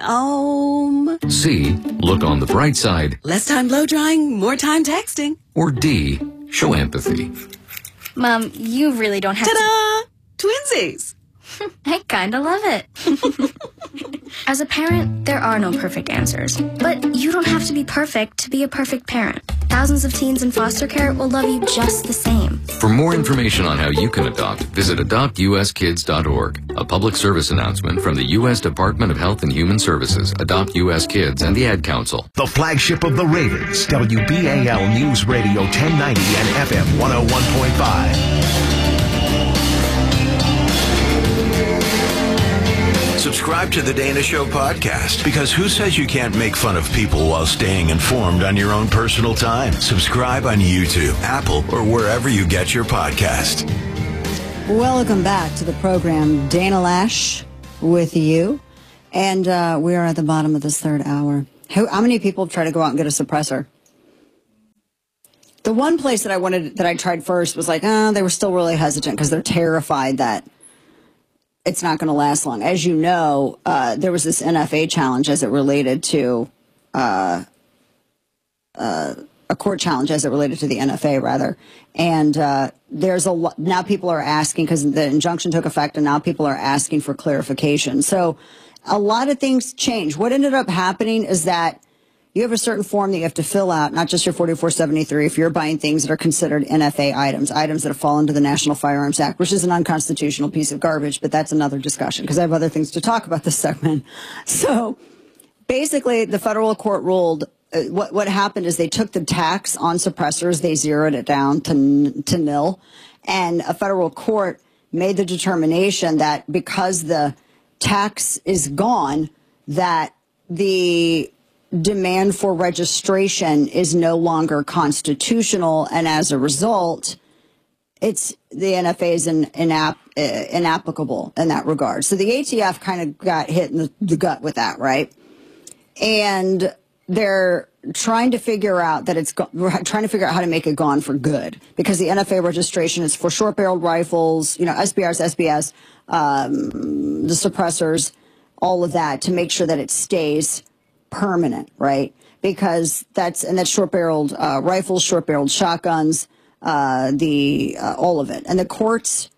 C, look on the bright side. Less time blow drying, more time texting. Or D, show empathy. Mom, you really don't have Ta-da! Twinsies. I kinda love it. As a parent, there are no perfect answers. But you don't have to be perfect to be a perfect parent. Thousands of teens in foster care will love you just the same. For more information on how you can adopt, visit adoptuskids.org. A public service announcement from the U.S. Department of Health and Human Services, Adopt U.S. Kids, and the Ad Council. The flagship of the Ravens, WBAL News Radio 1090 and FM 101.5. Subscribe to the Dana Show podcast, because who says you can't make fun of people while staying informed on your own personal time? Subscribe on YouTube, Apple, or wherever you get your podcast. Welcome back to the program. Dana Lash with you. And we are at the bottom of this third hour. How many people try to go out and get a suppressor? The one place that I tried first was like, they were still really hesitant because they're terrified that it's not going to last long. As you know, there was this NFA challenge as it related to a court challenge as it related to the NFA, rather. And there's a lot now. People are asking, because the injunction took effect, and now people are asking for clarification. So a lot of things change. What ended up happening is that you have a certain form that you have to fill out, not just your 4473, if you're buying things that are considered NFA items that fall into the National Firearms Act, which is an unconstitutional piece of garbage, but that's another discussion because I have other things to talk about this segment. So basically, the federal court ruled, what happened is they took the tax on suppressors, they zeroed it down to nil, and a federal court made the determination that because the tax is gone, that the demand for registration is no longer constitutional, and as a result, the NFA is inapplicable in that regard. So the ATF kind of got hit in the gut with that, right? And they're trying to figure out how to make it gone for good, because the NFA registration is for short-barreled rifles, SBRs, SBS, the suppressors, all of that, to make sure that it stays permanent, right? Because that's short-barreled rifles, short-barreled shotguns, all of it. And the court's,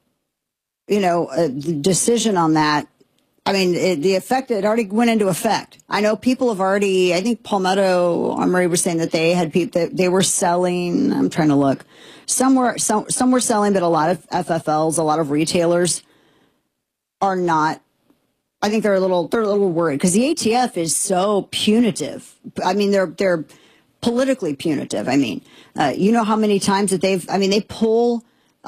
the decision on that, I mean, it already went into effect. I know people have already, I think Palmetto Armory was saying that they had people that they were selling. I'm trying to look. Some were selling, but a lot of FFLs, a lot of retailers are not. I think they're a little worried because the ATF is so punitive. I mean, they're politically punitive. I mean, you know how many times that they pull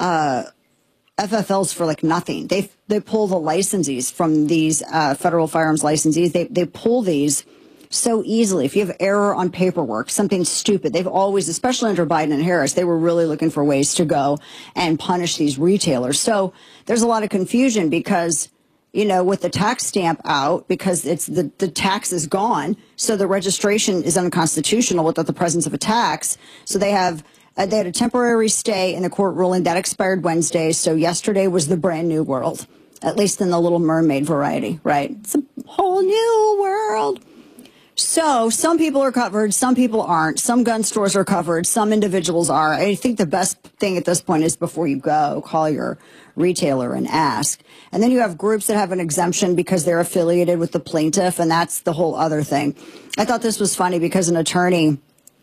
FFLs for like nothing. They pull the licensees from these federal firearms licensees. They pull these so easily. If you have error on paperwork, something stupid, they've always, especially under Biden and Harris, they were really looking for ways to go and punish these retailers. So there's a lot of confusion because, with the tax stamp out, because it's the tax is gone, so the registration is unconstitutional without the presence of a tax. So they had a temporary stay in the court ruling that expired Wednesday. So yesterday was the brand new world, at least in the Little Mermaid variety, right? It's a whole new world. So some people are covered, some people aren't. Some gun stores are covered, some individuals are. I think the best thing at this point is before you go, call your retailer and ask. And then you have groups that have an exemption because they're affiliated with the plaintiff, and that's the whole other thing. I thought this was funny because an attorney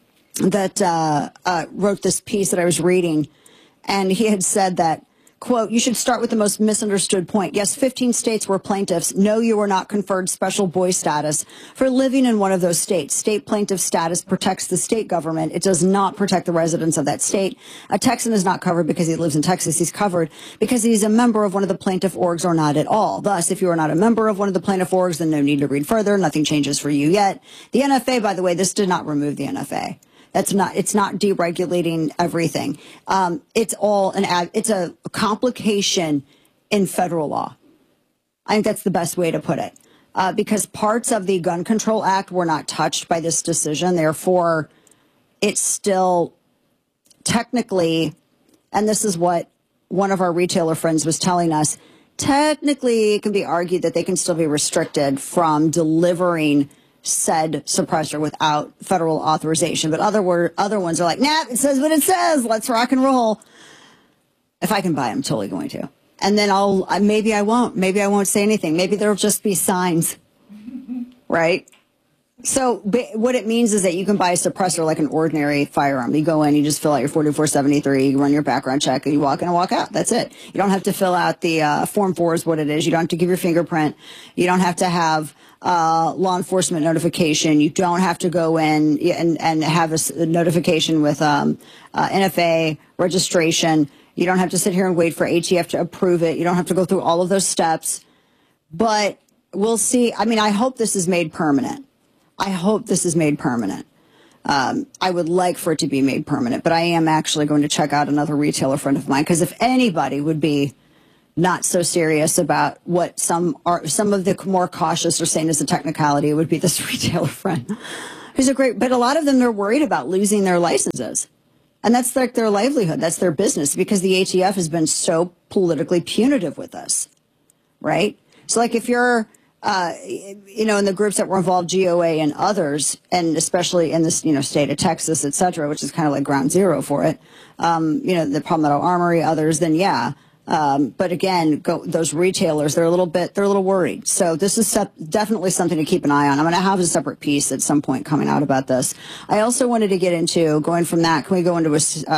that wrote this piece that I was reading, and he had said that, quote, "You should start with the most misunderstood point. Yes, 15 states were plaintiffs. No, you were not conferred special boy status for living in one of those states. State plaintiff status protects the state government. It does not protect the residents of that state. A Texan is not covered because he lives in Texas. He's covered because he's a member of one of the plaintiff orgs or not at all. Thus, if you are not a member of one of the plaintiff orgs, then no need to read further. Nothing changes for you yet." The NFA, by the way, this did not remove the NFA. It's not deregulating everything. It's a complication in federal law. I think that's the best way to put it. Because parts of the Gun Control Act were not touched by this decision. Therefore, it's still technically, and this is what one of our retailer friends was telling us, technically it can be argued that they can still be restricted from delivering said suppressor without federal authorization. But other ones are like, nah, it says what it says. Let's rock and roll. If I can buy, I'm totally going to. And then maybe I won't say anything. Maybe there'll just be signs, right? So what it means is that you can buy a suppressor like an ordinary firearm. You go in, you just fill out your 4473, you run your background check, and you walk in and walk out. That's it. You don't have to fill out the Form 4 is what it is. You don't have to give your fingerprint. You don't have to have law enforcement notification. You don't have to go in and have a notification with NFA registration. You don't have to sit here and wait for ATF to approve it. You don't have to go through all of those steps. But we'll see. I mean, I hope this is made permanent. I would like for it to be made permanent, but I am actually going to check out another retailer friend of mine, because if anybody would be not so serious about what some of the more cautious are saying as a technicality, it would be this retailer friend who's but a lot of them, they're worried about losing their licenses. And that's like their livelihood. That's their business, because the ATF has been so politically punitive with us, right? So like if you're, in the groups that were involved, GOA and others, and especially in this, state of Texas, et cetera, which is kind of like ground zero for it, the Palmetto Armory, others, then yeah. But again, those retailers, they're a little worried. So this is definitely something to keep an eye on. I'm going to have a separate piece at some point coming out about this. I also wanted to get into, going from that, can we go into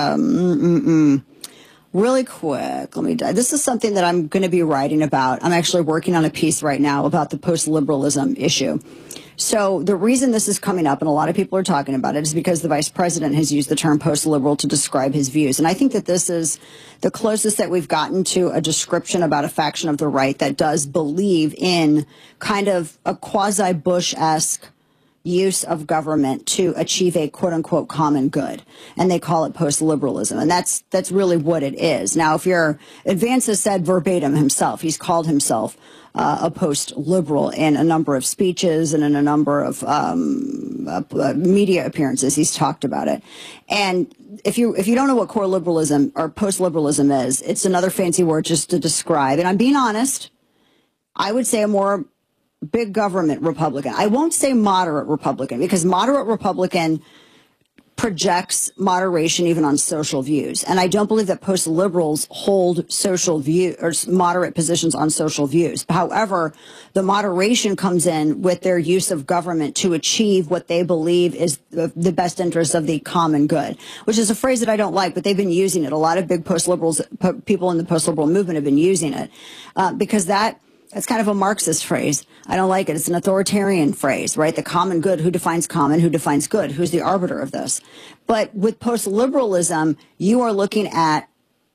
really quick, this is something that I'm going to be writing about. I'm actually working on a piece right now about the post-liberalism issue. So the reason this is coming up, and a lot of people are talking about it, is because the vice president has used the term post-liberal to describe his views. And I think that this is the closest that we've gotten to a description about a faction of the right that does believe in kind of a quasi-Bush-esque use of government to achieve a quote-unquote common good, and they call it post-liberalism, and that's really what it is. Now, Vance has said verbatim himself, he's called himself a post-liberal in a number of speeches and in a number of media appearances. He's talked about it, and if you don't know what core liberalism or post-liberalism is, it's another fancy word just to describe, and I'm being honest, I would say a more big government Republican. I won't say moderate Republican, because moderate Republican projects moderation even on social views. And I don't believe that post-liberals hold social view or moderate positions on social views. However, the moderation comes in with their use of government to achieve what they believe is the best interest of the common good, which is a phrase that I don't like, but they've been using it. A lot of big post-liberals, people in the post-liberal movement have been using it because that's kind of a Marxist phrase. I don't like it. It's an authoritarian phrase, right? The common good. Who defines common? Who defines good? Who's the arbiter of this? But with post-liberalism, you are looking at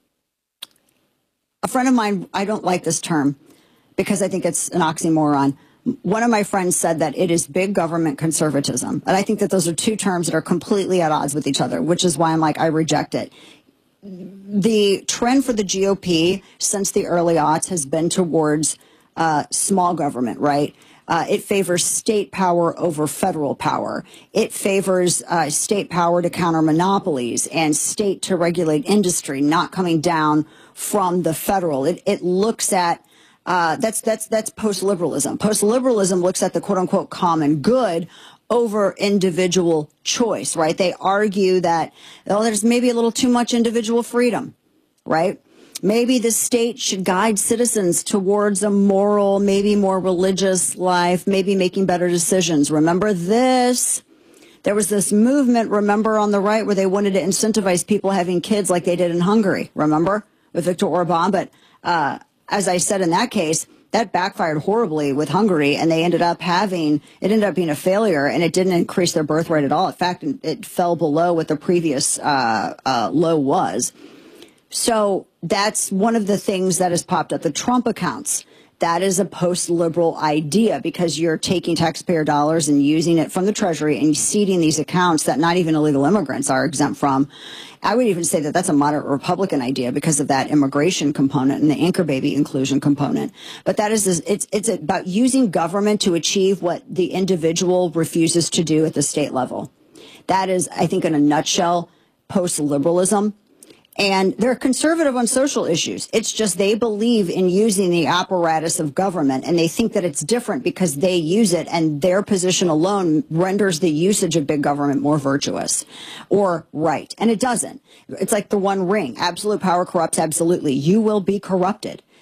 a friend of mine. I don't like this term because I think it's an oxymoron. One of my friends said that it is big government conservatism. And I think that those are two terms that are completely at odds with each other, which is why I'm like, I reject it. The trend for the GOP since the early aughts has been towards small government, right? It favors state power over federal power. It favors state power to counter monopolies and state to regulate industry, not coming down from the federal. It looks at that's post-liberalism. Post-liberalism looks at the quote-unquote common good over individual choice, right? They argue that there's maybe a little too much individual freedom, right? Maybe the state should guide citizens towards a moral, maybe more religious life, maybe making better decisions. Remember this? There was this movement, remember, on the right where they wanted to incentivize people having kids like they did in Hungary, remember, with Viktor Orban? But as I said in that case, that backfired horribly with Hungary, and they ended up being a failure, and it didn't increase their birth rate at all. In fact, it fell below what the previous low was. So that's one of the things that has popped up. The Trump accounts, that is a post-liberal idea because you're taking taxpayer dollars and using it from the Treasury and seeding these accounts that not even illegal immigrants are exempt from. I would even say that that's a moderate Republican idea because of that immigration component and the anchor baby inclusion component. But that is, it's about using government to achieve what the individual refuses to do at the state level. That is, I think, in a nutshell, post-liberalism. And they're conservative on social issues. It's just they believe in using the apparatus of government, and they think that it's different because they use it, and their position alone renders the usage of big government more virtuous or right. And it doesn't. It's like the one ring. Absolute power corrupts absolutely. You will be corrupted.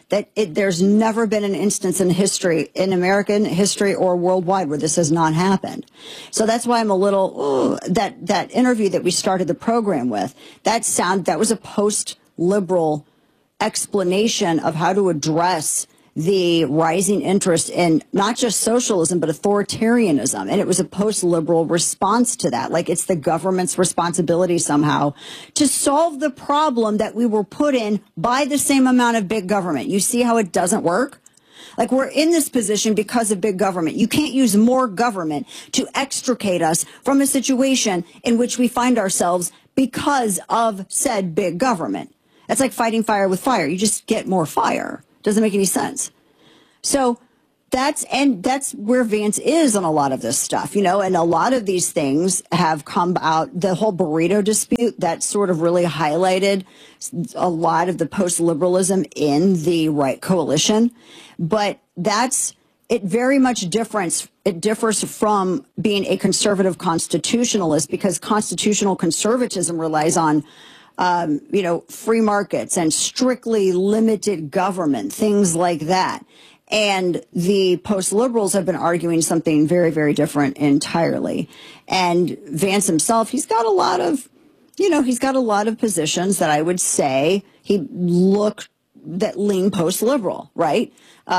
there's never been an instance in history, in American history or worldwide, where this has not happened. So that's why I'm a little, that interview that we started the program with, that was a post-liberal explanation of how to address the rising interest in not just socialism, but authoritarianism. And it was a post-liberal response to that. Like, it's the government's responsibility somehow to solve the problem that we were put in by the same amount of big government. You see how it doesn't work? Like, we're in this position because of big government. You can't use more government to extricate us from a situation in which we find ourselves because of said big government. It's like fighting fire with fire. You just get more fire. Doesn't make any sense. So that's where Vance is on a lot of this stuff, and a lot of these things have come out. The whole burrito dispute, that sort of really highlighted a lot of the post-liberalism in the right coalition. But it very much differs from being a conservative constitutionalist, because constitutional conservatism relies on free markets and strictly limited government, things like that. And the post-liberals have been arguing something very, very different entirely. And Vance himself, he's got a lot of positions that I would say that lean post-liberal, right?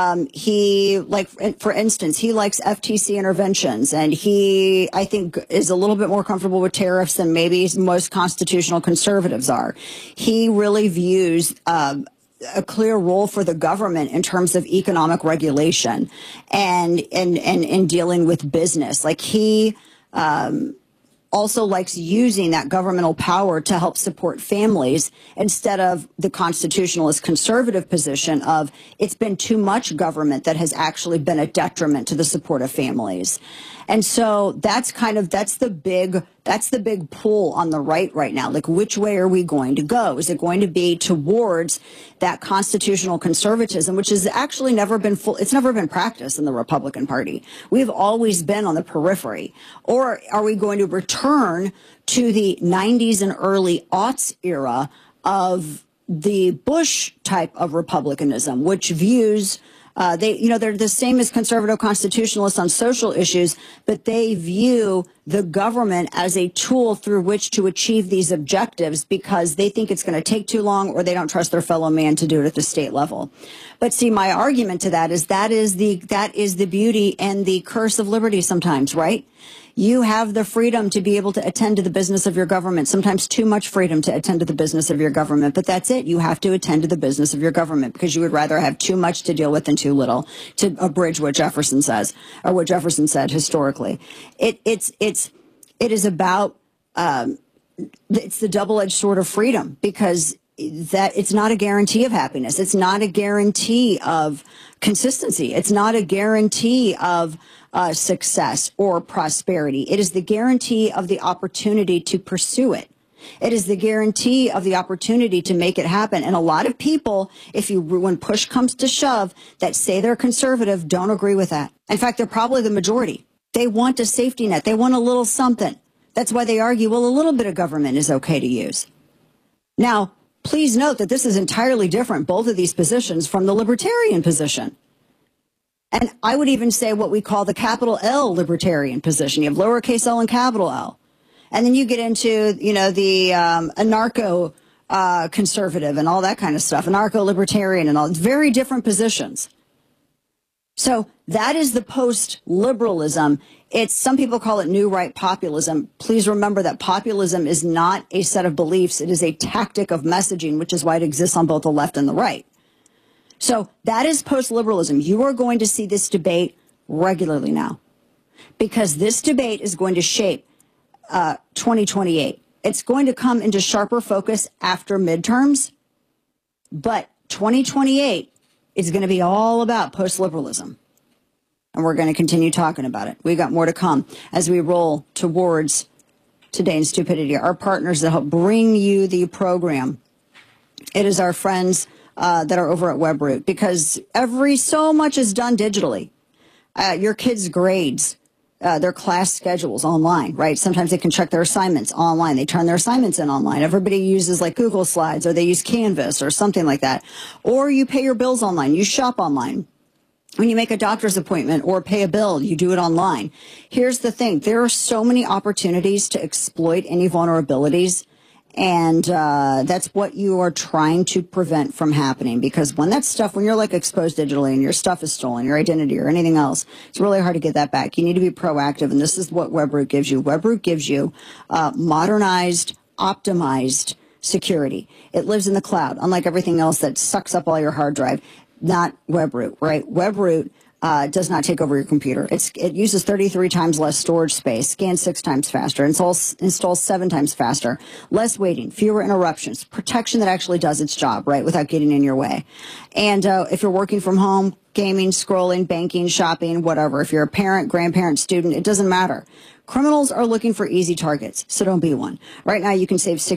For instance, he likes FTC interventions, and I think, is a little bit more comfortable with tariffs than maybe most constitutional conservatives are. He really views a clear role for the government in terms of economic regulation and in dealing with business. Like, he also likes using that governmental power to help support families, instead of the constitutionalist conservative position of it's been too much government that has actually been a detriment to the support of families. And so that's the big pull on the right now. Like, which way are we going to go? Is it going to be towards that constitutional conservatism, which has actually never been it's never been practiced in the Republican Party. We've always been on the periphery. Or are we going to return to the 90s and early aughts era of the Bush type of republicanism, which views they're the same as conservative constitutionalists on social issues, but they view the government as a tool through which to achieve these objectives, because they think it's going to take too long, or they don't trust their fellow man to do it at the state level. But see, my argument to that is that is the beauty and the curse of liberty sometimes, right? You have the freedom to be able to attend to the business of your government, sometimes too much freedom to attend to the business of your government. But that's it. You have to attend to the business of your government, because you would rather have too much to deal with than too little, to abridge what Jefferson says, or what Jefferson said historically. It is about, it's the double-edged sword of freedom, because that it's not a guarantee of happiness. It's not a guarantee of consistency. It's not a guarantee of success or prosperity. It is the guarantee of the opportunity to pursue it. It is the guarantee of the opportunity to make it happen. And a lot of people, when push comes to shove, that say they're conservative, don't agree with that. In fact, they're probably the majority. They want a safety net. They want a little something. That's why they argue, well, a little bit of government is okay to use. Now, please note that this is entirely different, both of these positions, from the libertarian position. And I would even say what we call the capital L libertarian position. You have lowercase l and capital L. And then you get into, the anarcho conservative and all that kind of stuff, anarcho libertarian and all. It's very different positions. So that is the post-liberalism. Some people call it new right populism. Please remember that populism is not a set of beliefs. It is a tactic of messaging, which is why it exists on both the left and the right. So that is post-liberalism. You are going to see this debate regularly now, because this debate is going to shape 2028. It's going to come into sharper focus after midterms, but 2028 is going to be all about post-liberalism. And we're going to continue talking about it. We've got more to come as we roll towards Today in Stupidity. Our partners that help bring you the program, it is our friends that are over at WebRoot, because so much is done digitally. Your kids' grades, their class schedules online, right? Sometimes they can check their assignments online. They turn their assignments in online. Everybody uses like Google Slides, or they use Canvas or something like that. Or you pay your bills online. You shop online. When you make a doctor's appointment or pay a bill, you do it online. Here's the thing. There are so many opportunities to exploit any vulnerabilities. And that's what you are trying to prevent from happening. Because when you're like exposed digitally and your stuff is stolen, your identity or anything else, it's really hard to get that back. You need to be proactive. And this is what Webroot gives you. Webroot gives you modernized, optimized security. It lives in the cloud, unlike everything else that sucks up all your hard drive. Not Webroot, right? Webroot does not take over your computer. It uses 33 times less storage space, scans 6 times faster, installs 7 times faster, less waiting, fewer interruptions, protection that actually does its job, right, without getting in your way. And if you're working from home, gaming, scrolling, banking, shopping, whatever, if you're a parent, grandparent, student, it doesn't matter. Criminals are looking for easy targets, so don't be one. Right now, you can save